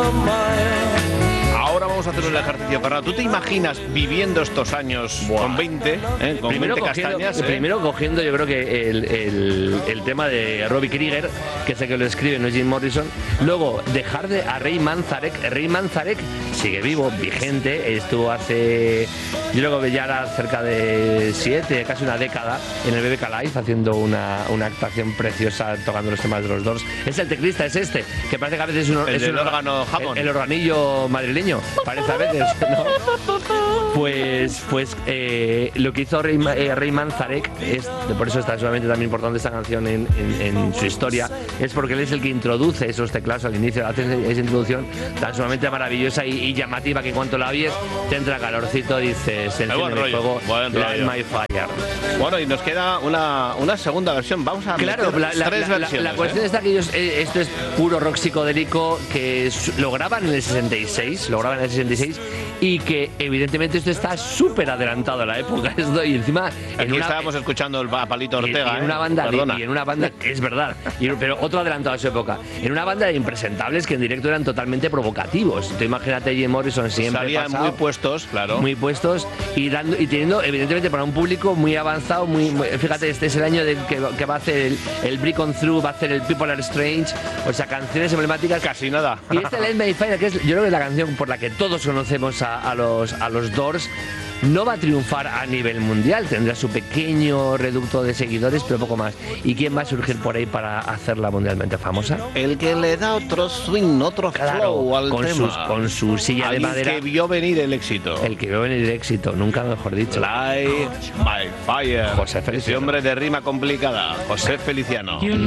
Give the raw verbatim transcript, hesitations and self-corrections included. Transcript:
Ahora vamos a hacer un ejercicio, Fernando. ¿Tú te imaginas viviendo estos años Buah. con veinte, eh, con primero veinte cogiendo, castañas? Eh? Primero cogiendo, yo creo que el, el, el tema de Robbie Krieger, que sé que lo escribe, no es Jim Morrison. Luego, dejar de a Ray Manzarek. Ray Manzarek sigue vivo, vigente. Estuvo hace, yo creo que ya era cerca de siete, casi una década, en el B B K Live, haciendo una, una actuación preciosa, tocando los temas de los Doors. Es el teclista, es este, que parece que a veces es un, el es del un, órgano Hammond. El, el organillo madrileño, parece a veces, ¿no? Pues, pues eh, lo que hizo Ray, eh, Ray Manzarek, es, por eso está sumamente también importante esta canción en, en, en su historia, es porque él es el que introduce esos teclados al inicio, hace esa introducción tan sumamente maravillosa y, y llamativa que en cuanto la oyes te entra calorcito, dices, se enciende el fuego, Light My Fire. Bueno, y nos queda una, una segunda versión, vamos a claro, la, la, tres la, versiones. La, la cuestión ¿eh? está que ellos, eh, esto es puro rock psicodélico, que lo graban en el sesenta y seis, lo graban en el sesenta y seis, y que evidentemente esto está súper adelantado a la época, esto, y encima Aquí en una, estábamos escuchando el Palito Ortega, y, y en una banda ¿eh? de, y en una banda es verdad, y, pero otro adelantado a su época, en una banda de impresentables que en directo eran totalmente provocativos. Tú imagínate Jim Morrison siempre salían pasado, muy puestos, claro, muy puestos y dando y teniendo evidentemente para un público muy avanzado, muy, muy fíjate, este es el año del que, que va a hacer el, el Break On Through, va a hacer el People Are Strange, o sea, canciones emblemáticas, casi nada. Y este Light My Fire, que es, yo creo que es la canción por la que todos conocemos a, a los a los Doors, no va a triunfar a nivel mundial, tendrá su pequeño reducto de seguidores, pero poco más. ¿Y quién va a surgir por ahí para hacerla mundialmente famosa? El que le da otro swing, otro claro, flow al con tema. Sus, con su silla de madera. El que vio venir el éxito. El que vio venir el éxito, nunca mejor dicho. Light My Fire. José Feliciano. Ese hombre de rima complicada, José Feliciano.